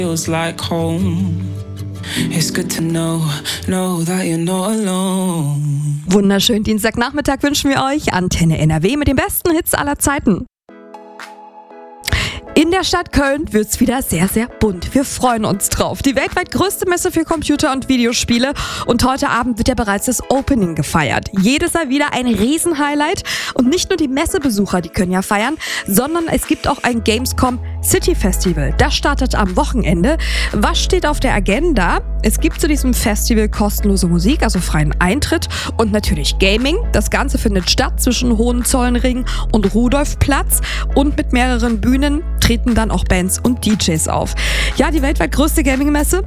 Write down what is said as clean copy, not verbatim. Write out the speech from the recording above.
Feels like home. It's good to know that you're not alone. Wunderschönen Dienstagnachmittag wünschen wir euch. Antenne NRW mit den besten Hits aller Zeiten. In der Stadt Köln wird's wieder sehr, sehr bunt. Wir freuen uns drauf. Die weltweit größte Messe für Computer- und Videospiele. Und heute Abend wird ja bereits das Opening gefeiert. Jedes Mal wieder ein Riesenhighlight. Und nicht nur die Messebesucher, die können ja feiern, sondern es gibt auch ein Gamescom City Festival. Das startet am Wochenende. Was steht auf der Agenda? Es gibt zu diesem Festival kostenlose Musik, also freien Eintritt und natürlich Gaming. Das Ganze findet statt zwischen Hohenzollernring und Rudolfplatz und mit mehreren Bühnen treten dann auch Bands und DJs auf. Ja, die weltweit größte Gaming-Messe